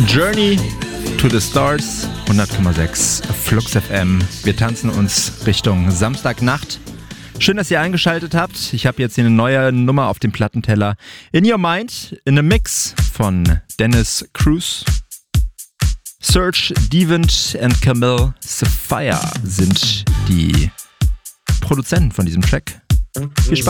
Journey to the Stars, 100,6 Flux FM. Wir tanzen uns Richtung Samstagnacht. Schön, dass ihr eingeschaltet habt. Ich habe jetzt hier eine neue Nummer auf dem Plattenteller. In Your Mind, in a Mix von Dennis Cruz. Serge Devant und Camille Sapphire sind die Produzenten von diesem Track. Viel Spaß.